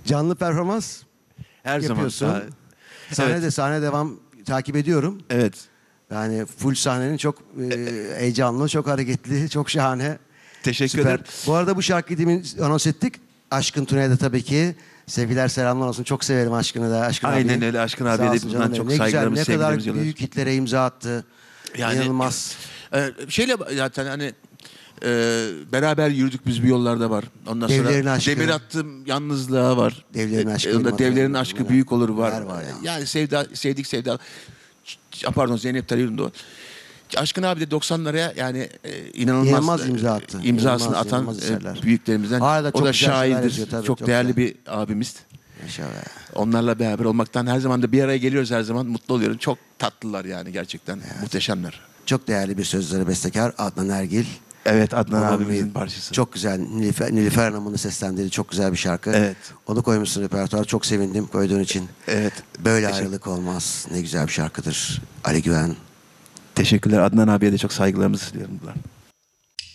Canlı performans Her yapıyorsun. zaman. Sahnede sahne devam takip ediyorum. Evet. Yani full sahnenin çok heyecanlı, çok hareketli, çok şahane. Teşekkür Süper. ederim. Bu arada bu şarkıyı demin anons ettik. Aşkın Tuna'ya da tabii ki sevgiler selamlar olsun. Çok severim Aşkın'ı da. Aşkın Aynen abiyi. öyle. Aşkın Sağ abiye de olsun buradan canım çok benim. Ne güzel, saygılarımız, ne kadar sevgilerimizi yolluyoruz. büyük hitlere imza attı. Yani, İnanılmaz. Şeyle zaten hani beraber yürüdük biz bir yollarda var. Ondan Devlerin sonra aşkı. Demir Attım Yalnızlığa var. Devlerin aşkı Onda benim Devlerin hatırladığım aşkı bunlar. büyük olur var. Neler var ya. Yani sevdik sevda. Pardon, Zeynep Tarih'in o. Aşkın abi de 90'lara yani İnanılmaz imza attı. İmzasını İnanılmaz, atan inanılmaz eserler. büyüklerimizden. Hala O çok da güzel şeyler şairdir. yazıyor tabii, çok çok değerli güzel. bir abimiz. Maşallah. Onlarla beraber olmaktan her zaman da bir araya geliyoruz, her zaman mutlu oluyorum. Çok tatlılar yani, gerçekten muhteşemler. Çok değerli bir sözleri bestekar Adnan Ergil. Evet, Adnan Babam abimizin bir- parçası. Çok güzel. Nilüfer Hanım'ın da seslendirdiği çok güzel bir şarkı. Evet. Onu koymuşsun repertuara. Çok sevindim koyduğun için. Evet. Böyle Teşekkür- ayrılık olmaz. Ne güzel bir şarkıdır. Ali Güven. Teşekkürler. Adnan abiye de çok saygılarımızı sunuyorum buradan.